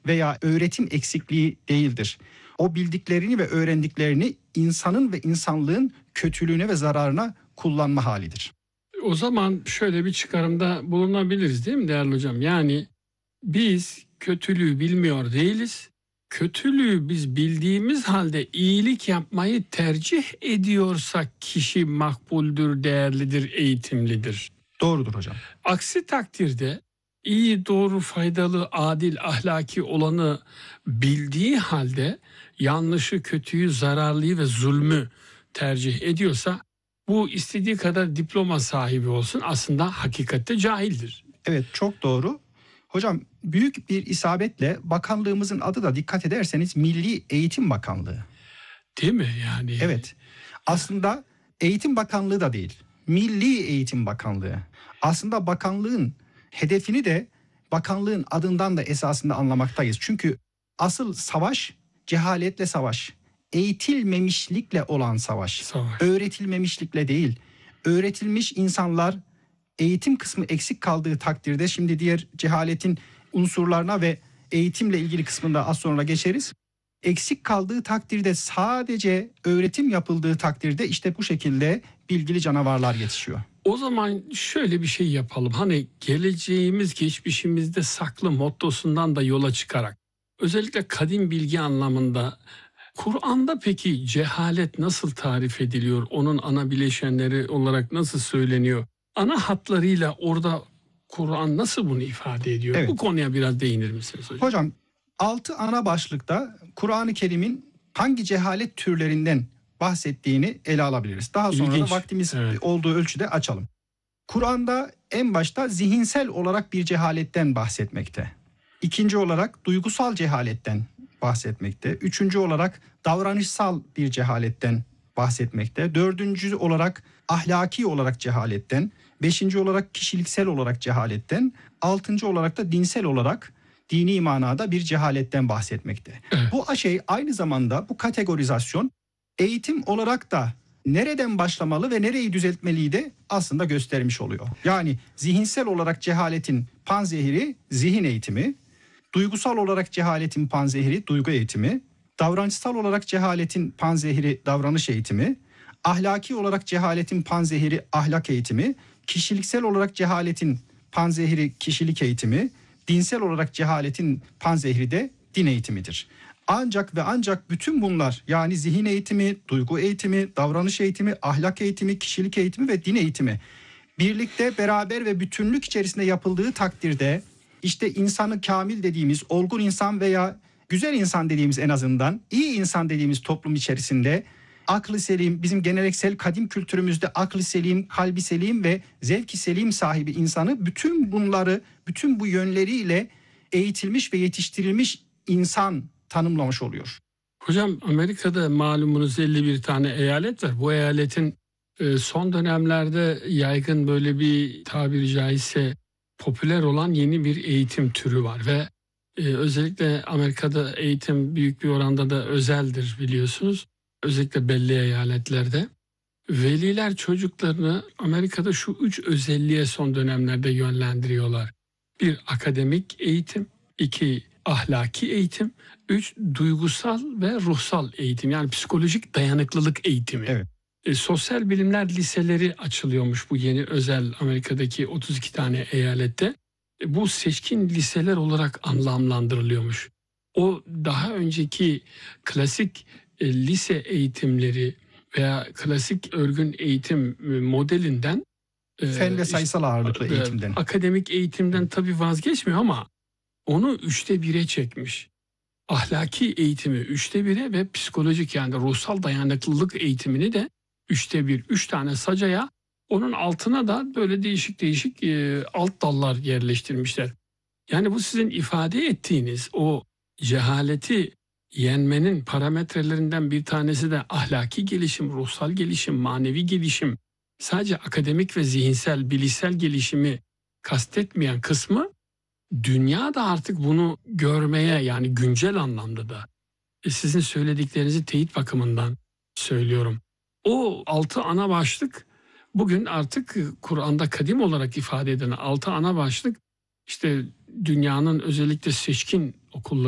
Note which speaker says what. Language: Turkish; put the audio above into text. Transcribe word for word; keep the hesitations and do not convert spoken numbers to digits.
Speaker 1: veya öğretim eksikliği değildir. O bildiklerini ve öğrendiklerini insanın ve insanlığın kötülüğüne ve zararına kullanma halidir.
Speaker 2: O zaman şöyle bir çıkarımda bulunabiliriz değil mi değerli hocam? Yani biz kötülüğü bilmiyor değiliz. Kötülüğü biz bildiğimiz halde iyilik yapmayı tercih ediyorsak kişi makbuldür, değerlidir, eğitimlidir.
Speaker 1: Doğrudur hocam.
Speaker 2: Aksi takdirde iyi, doğru, faydalı, adil, ahlaki olanı bildiği halde yanlışı, kötüyü, zararlıyı ve zulmü tercih ediyorsa bu istediği kadar diploma sahibi olsun aslında hakikatte cahildir.
Speaker 1: Evet, çok doğru. Hocam büyük bir isabetle bakanlığımızın adı da dikkat ederseniz Milli Eğitim Bakanlığı.
Speaker 2: Değil mi yani?
Speaker 1: Evet. Aslında Eğitim Bakanlığı da değil. Milli Eğitim Bakanlığı. Aslında bakanlığın hedefini de bakanlığın adından da esasında anlamaktayız. Çünkü asıl savaş cehaletle savaş. Eğitilmemişlikle olan savaş.
Speaker 2: Savaş.
Speaker 1: Öğretilmemişlikle değil. Öğretilmiş insanlar eğitim kısmı eksik kaldığı takdirde, şimdi diğer cehaletin unsurlarına ve eğitimle ilgili kısmında az sonra geçeriz. Eksik kaldığı takdirde, sadece öğretim yapıldığı takdirde işte bu şekilde bilgili canavarlar yetişiyor.
Speaker 2: O zaman şöyle bir şey yapalım. Hani geleceğimiz geçmişimizde saklı mottosundan da yola çıkarak özellikle kadim bilgi anlamında Kur'an'da peki cehalet nasıl tarif ediliyor? Onun ana bileşenleri olarak nasıl söyleniyor? Ana hatlarıyla orada Kur'an nasıl bunu ifade ediyor?
Speaker 1: Evet.
Speaker 2: Bu konuya biraz değinir misiniz hocam?
Speaker 1: Hocam altı ana başlıkta Kur'an-ı Kerim'in hangi cehalet türlerinden bahsettiğini ele alabiliriz. Daha sonra
Speaker 2: İlginç.
Speaker 1: da vaktimiz
Speaker 2: Evet.
Speaker 1: olduğu ölçüde açalım. Kur'an'da en başta zihinsel olarak bir cehaletten bahsetmekte. İkinci olarak duygusal cehaletten bahsetmekte. Üçüncü olarak davranışsal bir cehaletten bahsetmekte. Dördüncü olarak ahlaki olarak cehaletten. Beşinci olarak kişiliksel olarak cehaletten. Altıncı olarak da dinsel olarak dini manada bir cehaletten bahsetmekte.
Speaker 2: Evet.
Speaker 1: Bu şey aynı zamanda, bu kategorizasyon eğitim olarak da nereden başlamalı ve nereyi düzeltmeliyi de aslında göstermiş oluyor. Yani zihinsel olarak cehaletin panzehiri zihin eğitimi, duygusal olarak cehaletin panzehiri duygu eğitimi, davranışsal olarak cehaletin panzehiri davranış eğitimi, ahlaki olarak cehaletin panzehiri ahlak eğitimi, kişiliksel olarak cehaletin panzehiri kişilik eğitimi, dinsel olarak cehaletin panzehri de din eğitimidir. Ancak ve ancak bütün bunlar, yani zihin eğitimi, duygu eğitimi, davranış eğitimi, ahlak eğitimi, kişilik eğitimi ve din eğitimi birlikte, beraber ve bütünlük içerisinde yapıldığı takdirde işte insanı kamil dediğimiz, olgun insan veya güzel insan dediğimiz, en azından iyi insan dediğimiz toplum içerisinde aklı selim, bizim geleneksel kadim kültürümüzde aklı selim, kalbi selim ve zevki selim sahibi insanı bütün bunları, bütün bu yönleriyle eğitilmiş ve yetiştirilmiş insan tanımlamış oluyor.
Speaker 2: Hocam Amerika'da malumunuz elli bir tane eyalet var. Bu eyaletin son dönemlerde yaygın, böyle bir tabiri caizse popüler olan yeni bir eğitim türü var ve özellikle Amerika'da eğitim büyük bir oranda da özeldir biliyorsunuz. Özellikle belli eyaletlerde. Veliler çocuklarını Amerika'da şu üç özelliğe son dönemlerde yönlendiriyorlar. Bir, akademik eğitim. iki ahlaki eğitim. Üç, duygusal ve ruhsal eğitim. Yani psikolojik dayanıklılık eğitimi.
Speaker 1: Evet.
Speaker 2: E, sosyal bilimler liseleri açılıyormuş bu yeni özel Amerika'daki otuz iki tane eyalette. E, bu seçkin liseler olarak anlamlandırılıyormuş. O daha önceki klasik e, lise eğitimleri veya klasik örgün eğitim modelinden,
Speaker 1: fen ve sayısal ağırlıklı
Speaker 2: e,
Speaker 1: eğitimden,
Speaker 2: akademik eğitimden tabii vazgeçmiyor ama onu üçte bire çekmiş. Ahlaki eğitimi üçte bire ve psikolojik, yani ruhsal dayanıklılık eğitimini de üçte bir, üç tane sacaya, onun altına da böyle değişik değişik e, alt dallar yerleştirmişler. Yani bu sizin ifade ettiğiniz o cehaleti yenmenin parametrelerinden bir tanesi de ahlaki gelişim, ruhsal gelişim, manevi gelişim. Sadece akademik ve zihinsel, bilişsel gelişimi kastetmeyen kısmı, dünya da artık bunu görmeye, yani güncel anlamda da e sizin söylediklerinizi teyit bakımından söylüyorum. O altı ana başlık bugün artık Kur'an'da kadim olarak ifade edilen altı ana başlık, işte dünyanın özellikle seçkin okulları